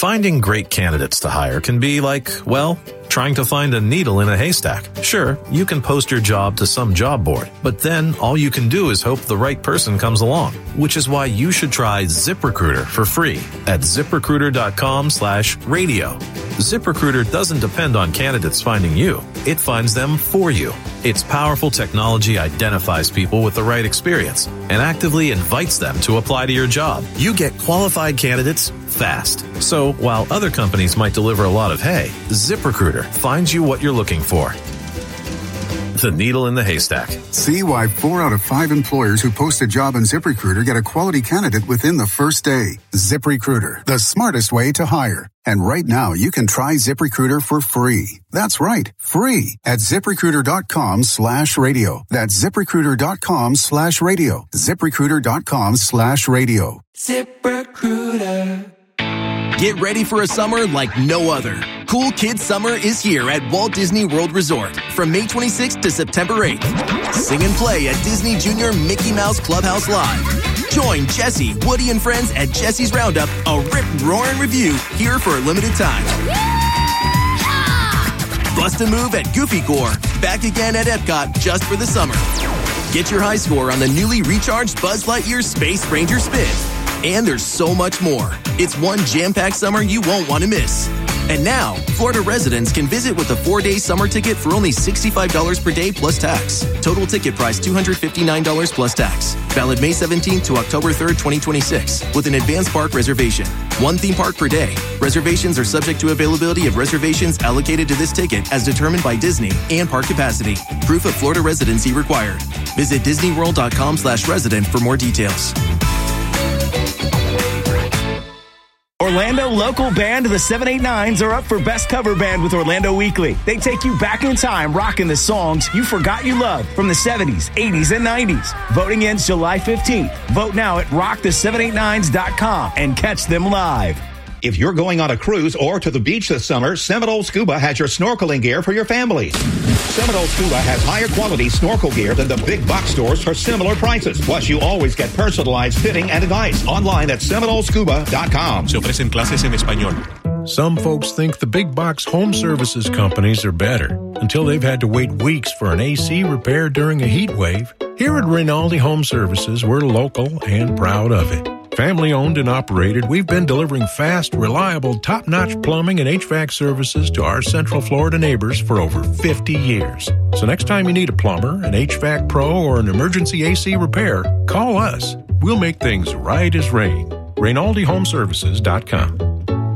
Finding great candidates to hire can be like, well, trying to find a needle in a haystack. Sure, you can post your job to some job board, but then all you can do is hope the right person comes along, which is why you should try ZipRecruiter for free at ZipRecruiter.com/radio. ZipRecruiter doesn't depend on candidates finding you. It finds them for you. Its powerful technology identifies people with the right experience and actively invites them to apply to your job. You get qualified candidates fast. So while other companies might deliver a lot of hay, ZipRecruiter finds you what you're looking for. The needle in the haystack. See why 4 out of 5 employers who post a job on ZipRecruiter get a quality candidate within the first day. ZipRecruiter, the smartest way to hire. And right now, you can try ZipRecruiter for free. That's right, free at ZipRecruiter.com/radio. That's ZipRecruiter.com/radio. ZipRecruiter.com/radio. ZipRecruiter. Get ready for a summer like no other. Cool Kids Summer is here at Walt Disney World Resort from May 26th to September 8th. Sing and play at Disney Junior Mickey Mouse Clubhouse Live. Join Jesse, Woody, and friends at Jesse's Roundup, a rip-roaring review here for a limited time. Bust a move at Goofy Gore, back again at Epcot just for the summer. Get your high score on the newly recharged Buzz Lightyear Space Ranger Spin. And there's so much more. It's one jam-packed summer you won't want to miss. And now, Florida residents can visit with a 4-day summer ticket for only $65 per day plus tax. Total ticket price $259 plus tax. Valid May 17th to October 3rd, 2026, with an advanced park reservation. One theme park per day. Reservations are subject to availability of reservations allocated to this ticket as determined by Disney and park capacity. Proof of Florida residency required. Visit DisneyWorld.com/resident for more details. Orlando local band The 789s are up for Best Cover Band with Orlando Weekly. They take you back in time rocking the songs you forgot you loved from the 70s, 80s, and 90s. Voting ends July 15th. Vote now at rockth789s.com and catch them live. If you're going on a cruise or to the beach this summer, Seminole Scuba has your snorkeling gear for your families. Seminole Scuba has higher quality snorkel gear than the big box stores for similar prices. Plus, you always get personalized fitting and advice online at SeminoleScuba.com. Se ofrecen clases en español. Some folks think the big box home services companies are better until they've had to wait weeks for an AC repair during a heat wave. Here at Rinaldi Home Services, we're local and proud of it. Family owned and operated, we've been delivering fast, reliable, top-notch plumbing and HVAC services to our Central Florida neighbors for over 50 years. So next time you need a plumber, an HVAC pro, or an emergency AC repair, call us. We'll make things right as rain. RinaldiHomeservices.com.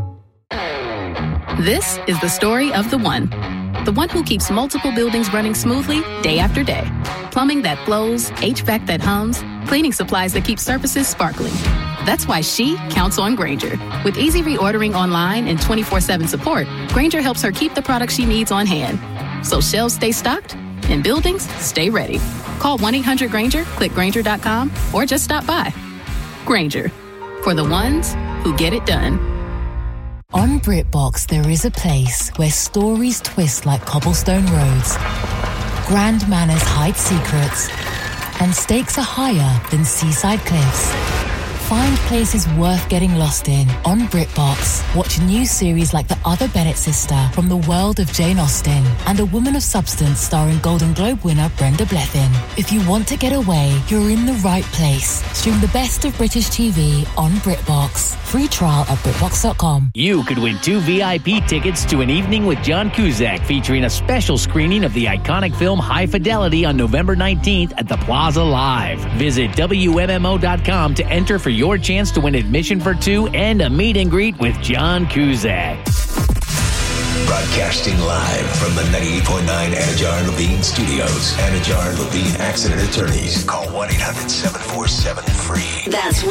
This is the story of the one who keeps multiple buildings running smoothly day after day. Plumbing that flows, HVAC that hums, cleaning supplies that keep surfaces sparkling. That's why she counts on Grainger. With easy reordering online and 24/7 support, Grainger helps her keep the products she needs on hand. So shelves stay stocked and buildings stay ready. Call 1-800-GRAINGER, click Grainger.com, or just stop by. Grainger, for the ones who get it done. On BritBox, there is a place where stories twist like cobblestone roads, grand manners hide secrets, and stakes are higher than seaside cliffs. Find places worth getting lost in on BritBox. Watch new series like The Other Bennett Sister from the world of Jane Austen and A Woman of Substance starring Golden Globe winner Brenda Blethyn. If you want to get away, you're in the right place. Stream the best of British TV on BritBox. Free trial at BritBox.com. You could win 2 VIP tickets to an evening with John Cusack featuring a special screening of the iconic film High Fidelity on November 19th at the Plaza Live. Visit WMMO.com to enter for your chance to win admission for 2 and a meet and greet with John Cusack. Broadcasting live from the 98.9 Anajar Levine Studios. Anajar Levine Accident Attorneys. Call 1-800-747-FREE. That's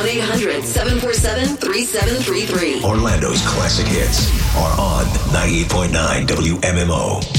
1-800-747-3733. Orlando's classic hits are on 98.9 WMMO.